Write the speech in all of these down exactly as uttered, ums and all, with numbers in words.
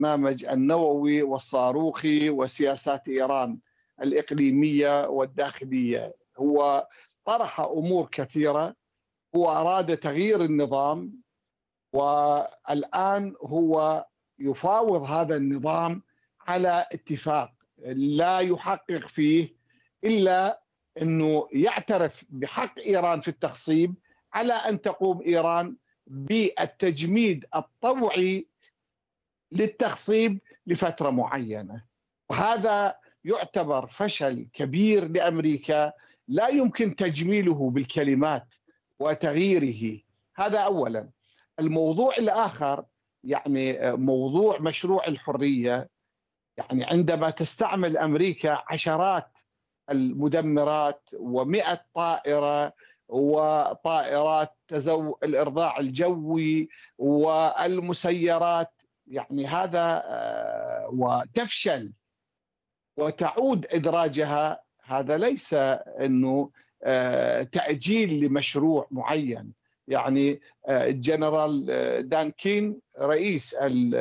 البرنامج النووي والصاروخي وسياسات إيران الإقليمية والداخلية. هو طرح أمور كثيرة، هو أراد تغيير النظام، والآن هو يفاوض هذا النظام على اتفاق لا يحقق فيه إلا أنه يعترف بحق إيران في التخصيب، على أن تقوم إيران بالتجميد الطوعي للتخصيب لفترة معينة. وهذا يعتبر فشل كبير لأمريكا لا يمكن تجميله بالكلمات وتغييره. هذا أولا. الموضوع الآخر يعني موضوع مشروع الحرية. يعني عندما تستعمل أمريكا عشرات المدمرات ومئة طائرة وطائرات تزو الإرضاع الجوي والمسيرات، يعني هذا وتفشل وتعود إدراجها، هذا ليس أنه تأجيل لمشروع معين. يعني الجنرال دان كين رئيس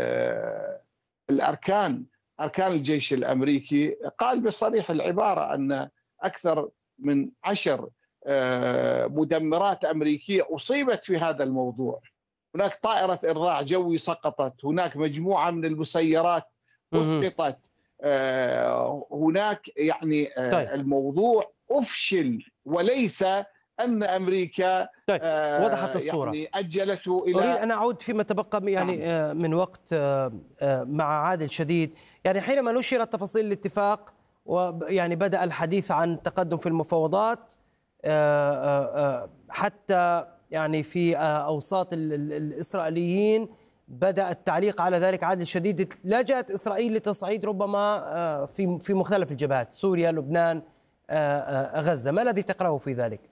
الأركان أركان الجيش الأمريكي قال بصريح العبارة أن أكثر من عشر مدمرات أمريكية أصيبت في هذا الموضوع. هناك طائرة إرضاع جوي سقطت، هناك مجموعة من المسيرات أسقطت، هناك يعني طيب. الموضوع أفشل، وليس أن أمريكا طيب. وضحت الصورة. يعني أجلته إلى. أريد أن أعود فيما تبقى يعني من وقت مع عادل شديد. يعني حينما نشرت تفاصيل الاتفاق ويعني بدأ الحديث عن تقدم في المفاوضات، حتى يعني في أوساط الإسرائيليين بدأ التعليق على ذلك. عادل شديد، لجأت إسرائيل لتصعيد ربما في في مختلف الجبهات، سوريا، لبنان، غزة. ما الذي تقرأه في ذلك؟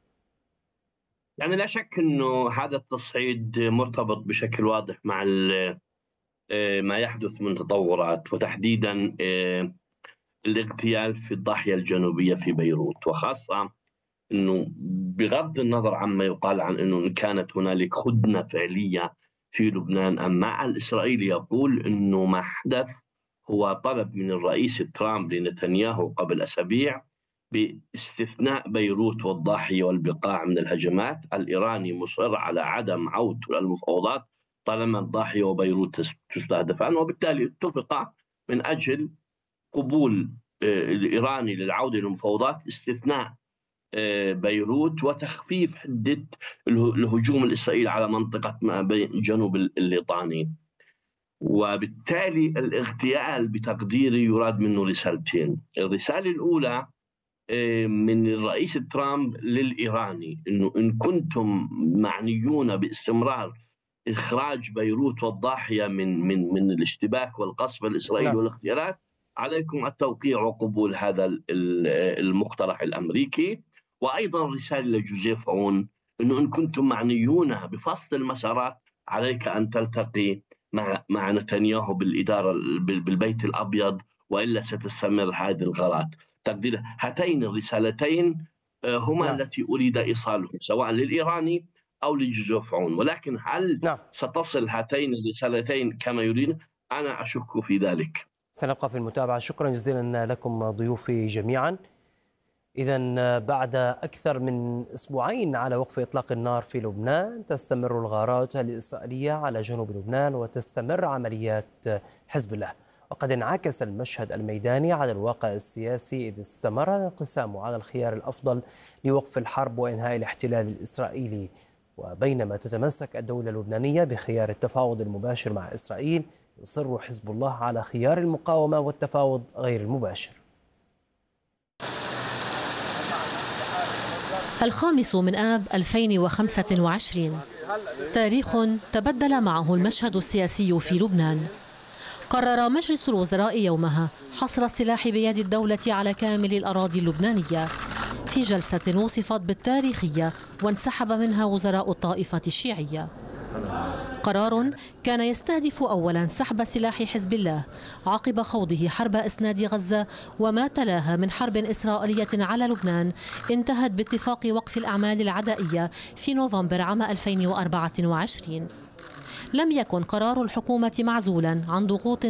يعني لا شك أنه هذا التصعيد مرتبط بشكل واضح مع ما يحدث من تطورات، وتحديدا الاغتيال في الضاحية الجنوبية في بيروت، وخاصة أنه بغض النظر عما يقال عن أنه كانت هنالك هدنة فعلية في لبنان أم مع الإسرائيلي يقول أنه ما حدث هو طلب من الرئيس ترامب لنتنياهو قبل أسابيع باستثناء بيروت والضاحية والبقاع من الهجمات. الإيراني مصر على عدم عودة المفاوضات طالما الضاحية وبيروت تستهدفان، وبالتالي اتفق من أجل قبول الإيراني للعودة للمفاوضات استثناء بيروت وتخفيف حدة الهجوم الإسرائيلي على منطقة ما بين جنوب الليطاني. وبالتالي الاغتيال بتقديري يراد منه رسالتين. الرسالة الأولى من الرئيس ترامب للإيراني أنه إن كنتم معنيون باستمرار إخراج بيروت والضاحية من من من الاشتباك والقصف الإسرائيلي لا. والاغتيالات، عليكم التوقيع وقبول هذا المقترح الأمريكي. وأيضا رسالة لجوزيف عون أنه إن كنتم معنيون بفصل المسارات عليك أن تلتقي مع مع نتنياهو بالإدارة بالبيت الأبيض، وإلا ستستمر هذه الغارات. تقدير هاتين الرسالتين هما نعم. التي أريد إيصالهم سواء للإيراني أو لجوزيف عون، ولكن هل نعم. ستصل هاتين الرسالتين كما يريد؟ أنا أشك في ذلك. سنبقى في المتابعة. شكرا جزيلا لكم ضيوفي جميعا. إذن بعد أكثر من أسبوعين على وقف إطلاق النار في لبنان، تستمر الغارات الإسرائيلية على جنوب لبنان وتستمر عمليات حزب الله. وقد انعكس المشهد الميداني على الواقع السياسي، إذ استمر الانقسام على الخيار الأفضل لوقف الحرب وإنهاء الاحتلال الإسرائيلي. وبينما تتمسك الدولة اللبنانية بخيار التفاوض المباشر مع إسرائيل، يصر حزب الله على خيار المقاومة والتفاوض غير المباشر. الخامس من آب ألفين وخمسة وعشرين، تاريخ تبدل معه المشهد السياسي في لبنان. قرر مجلس الوزراء يومها حصر السلاح بيد الدولة على كامل الأراضي اللبنانية في جلسة وصفت بالتاريخية وانسحب منها وزراء الطائفة الشيعية. قرار كان يستهدف أولا سحب سلاح حزب الله عقب خوضه حرب إسناد غزة وما تلاها من حرب إسرائيلية على لبنان انتهت باتفاق وقف الأعمال العدائية في نوفمبر عام ألفين وأربعة وعشرين. لم يكن قرار الحكومة معزولا عن ضغوط